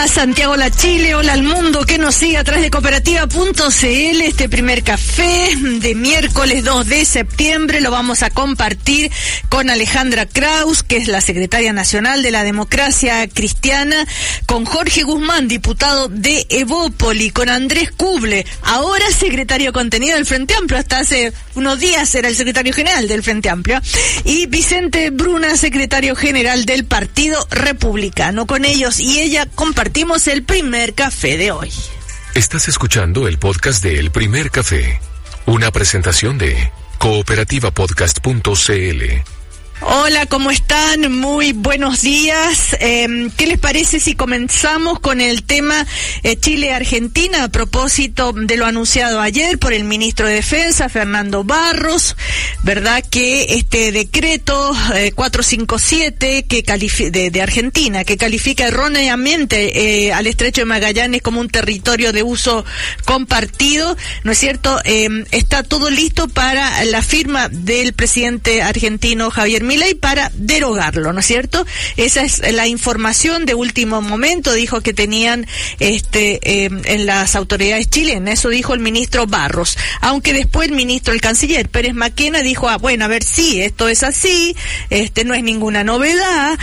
Hola Santiago, hola Chile, hola al mundo que nos sigue a través de cooperativa.cl. Este primer café de miércoles 2 de septiembre lo vamos a compartir con Alejandra Kraus, que es la secretaria nacional de la Democracia Cristiana, con Jorge Guzmán, diputado de Evópoli, con Andrés Kuble, ahora secretario de contenido del Frente Amplio, hasta hace unos días era el secretario general del Frente Amplio, y Vicente Bruna, secretario general del Partido Republicano. Con ellos y ella compartimos el primer café de hoy. Estás escuchando el podcast de El Primer Café, una presentación de cooperativapodcast.cl. Hola, ¿cómo están? Muy buenos días. ¿Qué les parece si comenzamos con el tema Chile-Argentina a propósito de lo anunciado ayer por el ministro de Defensa, Fernando Barros, ¿verdad? Que este decreto 457 de Argentina, que califica erróneamente al Estrecho de Magallanes como un territorio de uso compartido, ¿no es cierto? Está todo listo para la firma del presidente argentino Javier Milei para derogarlo, ¿no es cierto? Esa es la información de último momento, dijo que tenían en las autoridades chilenas, eso dijo el ministro Barros, aunque después el canciller Pérez Maquena dijo, bueno, a ver, sí, esto es así, no es ninguna novedad,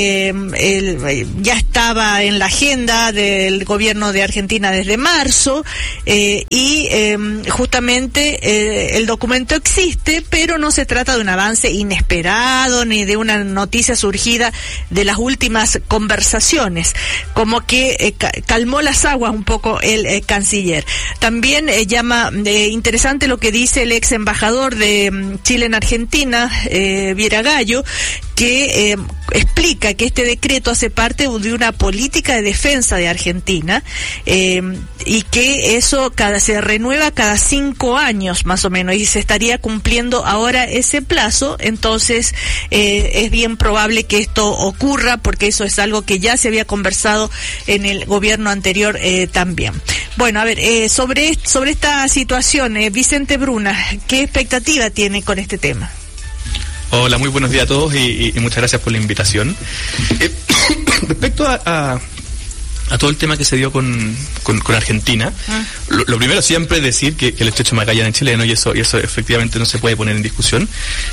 ya estaba en la agenda del gobierno de Argentina desde marzo, y justamente el documento existe, pero no se trata de un avance inesperado ni de una noticia surgida de las últimas conversaciones, como que calmó las aguas un poco el canciller. También llama interesante lo que dice el ex embajador de Chile en Argentina, Viera Gallo, que explica que este decreto hace parte de una política de defensa de Argentina, y que eso se renueva cada 5 años más o menos, y se estaría cumpliendo ahora ese plazo. Entonces es bien probable que esto ocurra, porque eso es algo que ya se había conversado en el gobierno anterior también. Bueno, a ver, sobre esta situación, Vicente Bruna, ¿qué expectativa tiene con este tema? Hola, muy buenos días a todos y muchas gracias por la invitación. Respecto a todo el tema que se dio con Argentina, lo primero siempre es decir que el Estrecho de Magallanes es chileno, y eso efectivamente no se puede poner en discusión.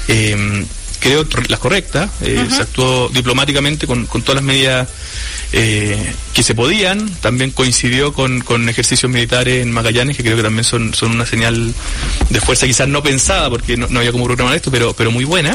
Creo que la correcta, se actuó diplomáticamente con todas las medidas que se podían. También coincidió con ejercicios militares en Magallanes, que creo que también son una señal de fuerza quizás no pensada, porque no había como programar esto, pero muy buena.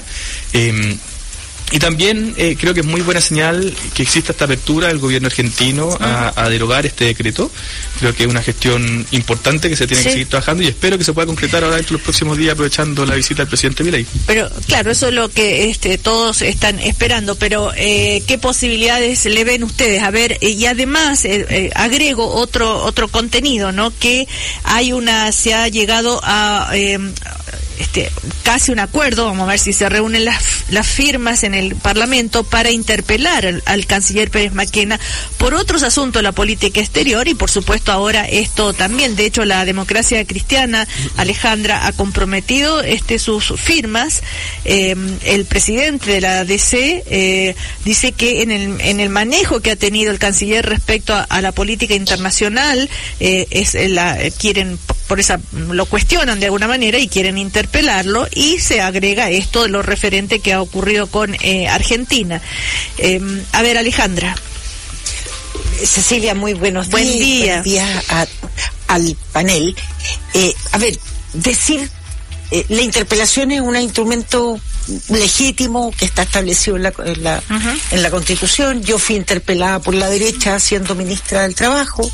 Y también creo que es muy buena señal que exista esta apertura del gobierno argentino a derogar este decreto. Creo que es una gestión importante que se tiene que seguir trabajando, y espero que se pueda concretar ahora dentro de los próximos días, aprovechando la visita del presidente Milei. Pero claro, eso es lo que todos están esperando, pero ¿qué posibilidades le ven ustedes? A ver, y además agrego otro contenido, ¿no? Que se ha llegado a casi un acuerdo, vamos a ver si se reúnen las firmas en el Parlamento para interpelar al canciller Pérez Maquena por otros asuntos de la política exterior, y por supuesto ahora esto también. De hecho, la Democracia Cristiana, Alejandra, ha comprometido sus firmas. El presidente de la DC dice que en el manejo que ha tenido el canciller respecto a la política internacional, lo cuestionan de alguna manera y quieren interpelarlo, y se agrega esto de lo referente que ha ocurrido con Argentina. A ver, Alejandra. Cecilia, muy buenos días. Buen día. Buen día al panel. A ver, la interpelación es un instrumento legítimo que está establecido en la Constitución. Yo fui interpelada por la derecha siendo ministra del Trabajo,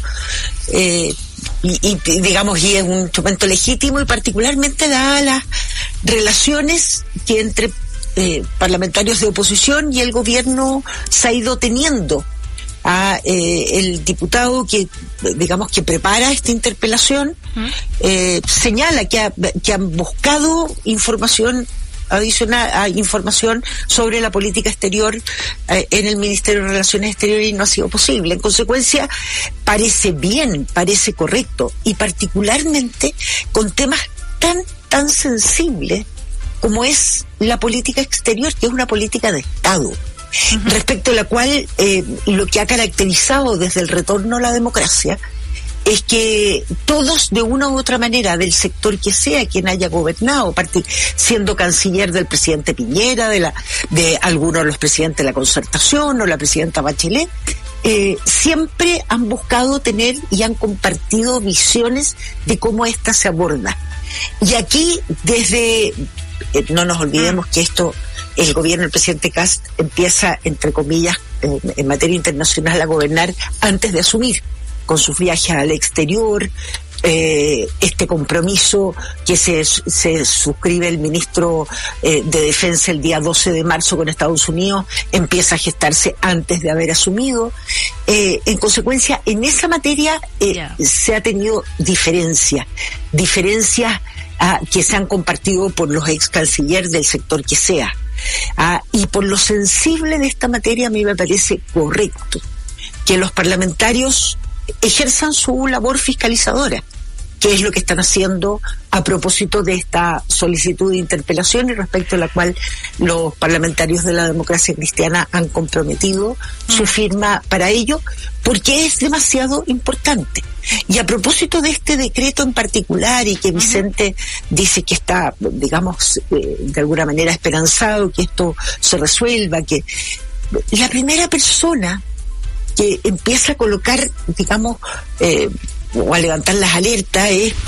y es un instrumento legítimo, y particularmente dadas las relaciones que entre parlamentarios de oposición y el gobierno se ha ido teniendo. El diputado que prepara esta interpelación señala que han buscado información adicional, información sobre la política exterior en el Ministerio de Relaciones Exteriores, y no ha sido posible. En consecuencia, parece bien, parece correcto, y particularmente con temas tan sensibles como es la política exterior, que es una política de Estado. respecto a la cual lo que ha caracterizado desde el retorno a la democracia es que todos, de una u otra manera, del sector que sea quien haya gobernado, siendo canciller del presidente Piñera, de algunos de los presidentes de la Concertación o la presidenta Bachelet, siempre han buscado tener y han compartido visiones de cómo ésta se aborda. Y aquí, no nos olvidemos que el gobierno del presidente Kast empieza, entre comillas, en materia internacional a gobernar antes de asumir, con sus viajes al exterior, este compromiso que se suscribe el ministro de Defensa el día 12 de marzo con Estados Unidos, empieza a gestarse antes de haber asumido. En consecuencia, en esa materia se ha tenido diferencias que se han compartido por los ex cancilleres del sector que sea. Y por lo sensible de esta materia, a mí me parece correcto que los parlamentarios ejerzan su labor fiscalizadora, que es lo que están haciendo a propósito de esta solicitud de interpelación y respecto a la cual los parlamentarios de la Democracia Cristiana han comprometido su firma para ello, porque es demasiado importante. Y a propósito de este decreto en particular, y que Vicente dice que está, digamos, de alguna manera esperanzado que esto se resuelva, que la primera persona que empieza a colocar, digamos, o a levantar las alertas es